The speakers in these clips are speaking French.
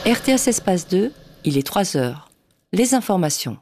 RTS Espace 2, il est 3 heures. Les informations.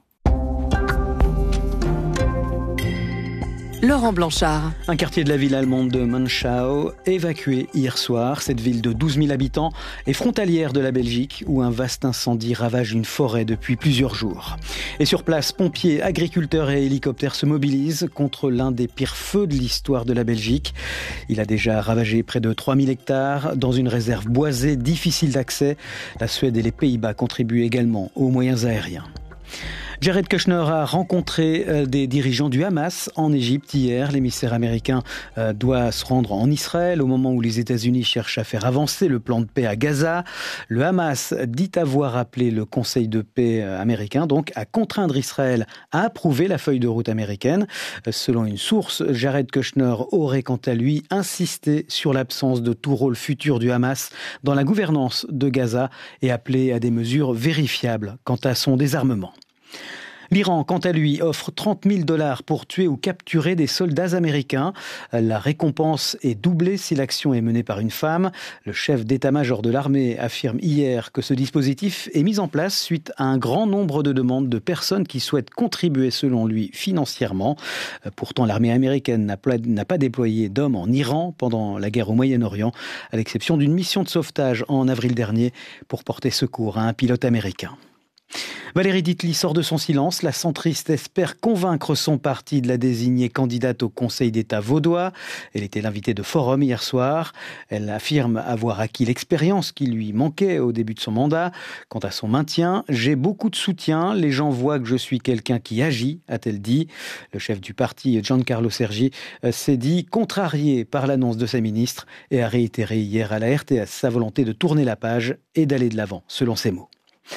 Laurent Blanchard. Un quartier de la ville allemande de Manschau évacué hier soir. Cette ville de 12 000 habitants est frontalière de la Belgique où un vaste incendie ravage une forêt depuis plusieurs jours. Et sur place, pompiers, agriculteurs et hélicoptères se mobilisent contre l'un des pires feux de l'histoire de la Belgique. Il a déjà ravagé près de 3 000 hectares dans une réserve boisée difficile d'accès. La Suède et les Pays-Bas contribuent également aux moyens aériens. Jared Kushner a rencontré des dirigeants du Hamas en Égypte hier. L'émissaire américain doit se rendre en Israël au moment où les États-Unis cherchent à faire avancer le plan de paix à Gaza. Le Hamas dit avoir appelé le Conseil de paix américain donc à contraindre Israël à approuver la feuille de route américaine. Selon une source, Jared Kushner aurait quant à lui insisté sur l'absence de tout rôle futur du Hamas dans la gouvernance de Gaza et appelé à des mesures vérifiables quant à son désarmement. L'Iran, quant à lui, offre $30 000 pour tuer ou capturer des soldats américains. La récompense est doublée si l'action est menée par une femme. Le chef d'état-major de l'armée affirme hier que ce dispositif est mis en place suite à un grand nombre de demandes de personnes qui souhaitent contribuer, selon lui, financièrement. Pourtant, l'armée américaine n'a pas déployé d'hommes en Iran pendant la guerre au Moyen-Orient, à l'exception d'une mission de sauvetage en avril dernier pour porter secours à un pilote américain. Valérie Dietli sort de son silence. La centriste espère convaincre son parti de la désigner candidate au Conseil d'État vaudois. Elle était l'invitée de Forum hier soir. Elle affirme avoir acquis l'expérience qui lui manquait au début de son mandat. Quant à son maintien, j'ai beaucoup de soutien. Les gens voient que je suis quelqu'un qui agit, a-t-elle dit. Le chef du parti, Giancarlo Sergi, s'est dit contrarié par l'annonce de sa ministre et a réitéré hier à la RTS sa volonté de tourner la page et d'aller de l'avant, selon ses mots.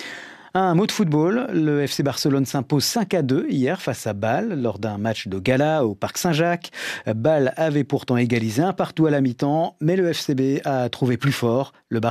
Un mot de football, le FC Barcelone s'impose 5-2 hier face à Bâle lors d'un match de gala au Parc Saint-Jacques. Bâle avait pourtant égalisé un partout à la mi-temps, mais le FCB a trouvé plus fort. Le Barça